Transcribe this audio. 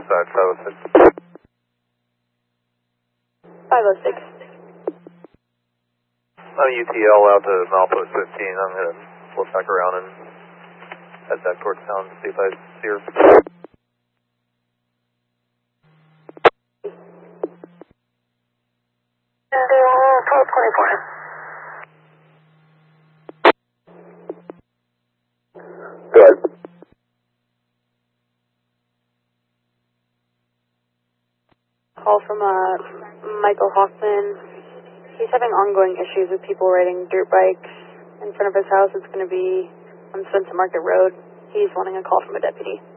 side, 506. 506. UTL out to milepost 15. I'm going to flip back around and head back towards town to see if I see her. Good. Call from Michael Hoffman. He's having ongoing issues with people riding dirt bikes in front of his house. It's going to be on Sunset Market Road. He's wanting a call from a deputy.